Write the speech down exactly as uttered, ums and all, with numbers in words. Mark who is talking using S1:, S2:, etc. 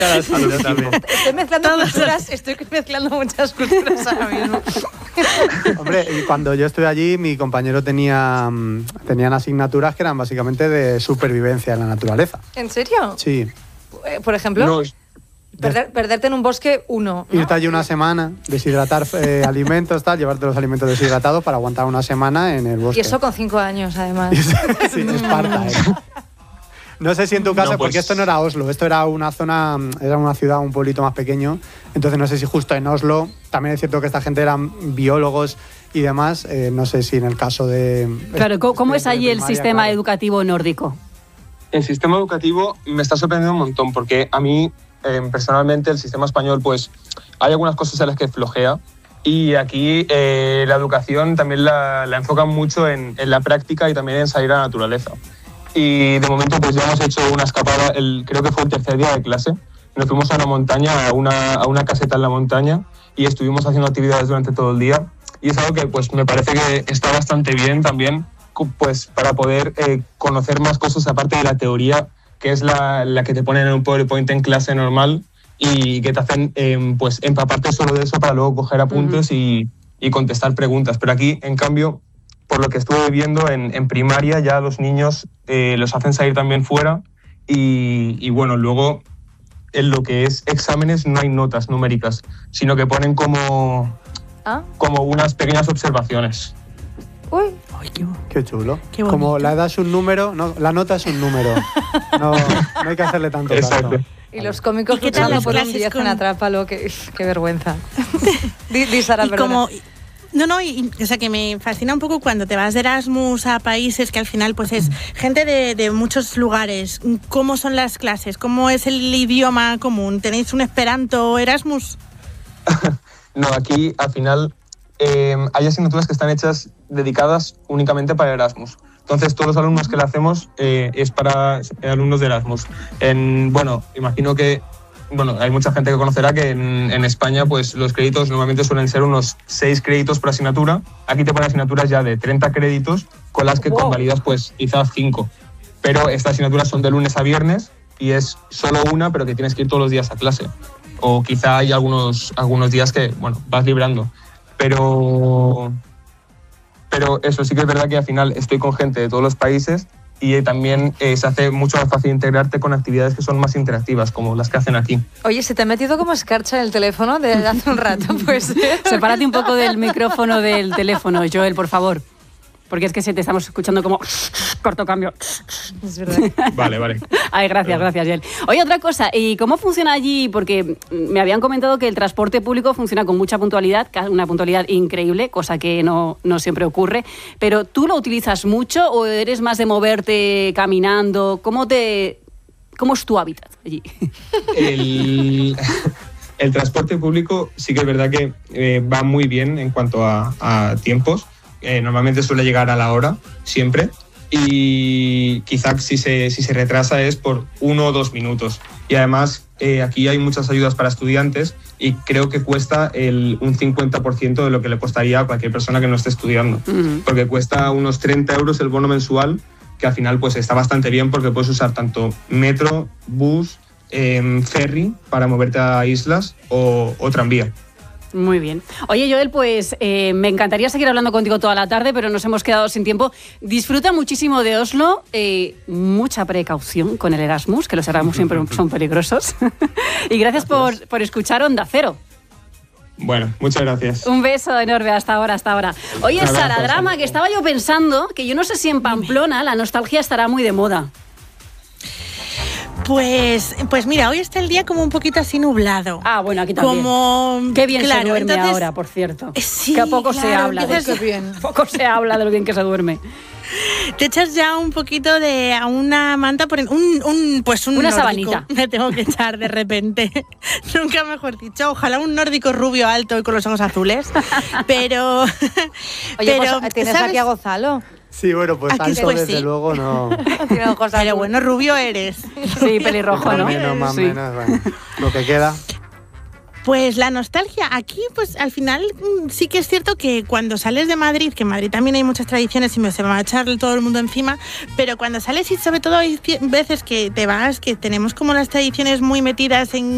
S1: Claro, sí, yo también.
S2: Estoy mezclando culturas, estoy mezclando muchas culturas ahora mismo.
S3: Hombre, y cuando yo estuve allí, mi compañero tenía tenían asignaturas que eran básicamente de supervivencia en la naturaleza.
S2: ¿En serio?
S3: Sí.
S2: Por ejemplo,
S1: No,
S2: perder, perderte en un bosque, uno, ¿no?
S3: Irte allí una semana, deshidratar eh, alimentos, tal, llevarte los alimentos deshidratados para aguantar una semana en el bosque.
S2: Y eso con cinco años, además.
S3: Sí, Esparta, ¿eh? No sé si en tu caso,
S1: No, pues...
S3: porque esto no era Oslo, esto era una zona, era una ciudad, un pueblito más pequeño, entonces no sé si justo en Oslo, también es cierto que esta gente eran biólogos y demás, eh, no sé si en el caso de...
S4: Claro, ¿cómo, cómo es allí el
S3: primaria,
S4: sistema
S3: claro.
S4: educativo nórdico?
S1: El sistema educativo me está sorprendiendo un montón, porque a mí, eh, personalmente, el sistema español, pues, hay algunas cosas en las que flojea, y aquí eh, la educación también la, la enfocan mucho en, en la práctica y también en salir a la naturaleza. Y de momento pues ya hemos hecho una escapada, el, creo que fue el tercer día de clase. Nos fuimos a una montaña, a una, a una caseta en la montaña y estuvimos haciendo actividades durante todo el día. Y es algo que pues me parece que está bastante bien también, pues para poder eh, conocer más cosas aparte de la teoría, que es la, la que te ponen en un PowerPoint en clase normal y que te hacen eh, pues empaparte solo de eso para luego coger apuntes uh-huh. y, y contestar preguntas. Pero aquí, en cambio, por lo que estuve viendo en, en primaria, ya los niños eh, los hacen salir también fuera y, y bueno, luego en lo que es exámenes no hay notas numéricas, sino que ponen como, ¿Ah? como unas pequeñas observaciones.
S2: Uy,
S3: Ay, qué, qué chulo.
S4: Qué
S3: como la edad es un número, no, la nota es un número. No, no hay que hacerle tanto
S1: Exacto.
S3: caso.
S2: Y los cómicos
S5: ¿Y qué tal las
S2: por un
S5: clases
S2: diez
S5: con-
S2: en Atrápalo, qué, qué vergüenza. Di, di Sara,
S5: Y
S2: perdona.
S5: como, no, no, y, o sea que me fascina un poco cuando te vas de Erasmus a países que al final pues es gente de, de muchos lugares. ¿Cómo son las clases? ¿Cómo es el idioma común? ¿Tenéis un Esperanto Erasmus?
S1: No, aquí al final eh, hay asignaturas que están hechas dedicadas únicamente para Erasmus. Entonces todos los alumnos que la hacemos eh, es para alumnos de Erasmus. En, bueno, imagino que bueno, hay mucha gente que conocerá que en, en España pues los créditos normalmente suelen ser unos seis créditos por asignatura. Aquí te ponen asignaturas ya de treinta créditos con las que
S2: Wow.
S1: convalidas pues quizás cinco. Pero estas asignaturas son de lunes a viernes y es solo una, pero que tienes que ir todos los días a clase. O quizá hay algunos, algunos días que, bueno, vas librando. Pero, pero eso sí que es verdad que al final estoy con gente de todos los países y eh, también eh, se hace mucho más fácil integrarte con actividades que son más interactivas, como las que hacen aquí.
S2: Oye, ¿se te ha metido como escarcha en el teléfono de hace un rato? Pues
S4: Sepárate un poco del micrófono del teléfono, Joel, por favor. Porque es que se te estamos escuchando como corto cambio.
S2: es verdad.
S1: Vale, vale.
S4: Ay, gracias, gracias, Joel. Oye, otra cosa, ¿y cómo funciona allí? Porque me habían comentado que el transporte público funciona con mucha puntualidad, una puntualidad increíble, cosa que no, no siempre ocurre. Pero ¿tú lo utilizas mucho o eres más de moverte caminando? ¿Cómo te, cómo es tu hábitat allí?
S1: El, el transporte público sí que es verdad que eh, va muy bien en cuanto a, a tiempos. Eh, normalmente suele llegar a la hora, siempre. Y quizás si se, si se retrasa es por uno o dos minutos. Y además eh, aquí hay muchas ayudas para estudiantes y creo que cuesta el, un cincuenta por ciento de lo que le costaría a cualquier persona que no esté estudiando. Uh-huh. Porque cuesta unos treinta euros el bono mensual, que al final pues está bastante bien porque puedes usar tanto metro, bus, eh, ferry para moverte a islas o, o tranvía.
S4: Muy bien. Oye, Joel, pues eh, me encantaría seguir hablando contigo toda la tarde, pero nos hemos quedado sin tiempo. Disfruta muchísimo de Oslo. Eh, mucha precaución con el Erasmus, que los Erasmus siempre son peligrosos. Y gracias por, por escuchar Onda Cero.
S1: Bueno, muchas gracias.
S4: Un beso enorme, hasta ahora, hasta ahora. Oye,
S1: Gracias.
S4: Sara, drama, que estaba yo pensando que yo no sé si en Pamplona la nostalgia estará muy de moda.
S5: Pues, pues mira, hoy está el día como un poquito así nublado.
S4: Ah, bueno, aquí también.
S5: Como,
S4: Qué bien
S5: claro,
S4: se duerme
S5: entonces,
S4: ahora, por cierto.
S5: Sí,
S4: que poco
S5: claro,
S4: se habla de
S5: empiezas-
S4: eso. Poco se habla de lo bien que se duerme.
S5: Te echas ya un poquito de a una manta por en- un, un pues un
S4: Una
S5: nórdico.
S4: sabanita.
S5: Me tengo que echar de repente. Nunca mejor dicho. Ojalá un nórdico rubio alto y con los ojos azules. Pero
S2: Oye,
S5: pero,
S2: pues tienes
S5: ¿sabes?
S2: aquí a Gonzalo.
S3: Sí, bueno, pues
S5: Aquí
S3: alto
S5: pues
S3: desde
S5: sí.
S3: luego no.
S2: Tiene ojos
S5: Pero
S2: azules.
S5: bueno, rubio eres.
S4: Sí, pelirrojo,
S3: Más
S4: ¿no?
S3: menos, más
S4: Sí.
S3: menos, bueno, lo que queda.
S5: Pues la nostalgia, aquí pues al final mm, sí que es cierto que cuando sales de Madrid, que en Madrid también hay muchas tradiciones y me se va a echar todo el mundo encima, pero cuando sales y sobre todo hay ci- veces que te vas, que tenemos como las tradiciones muy metidas en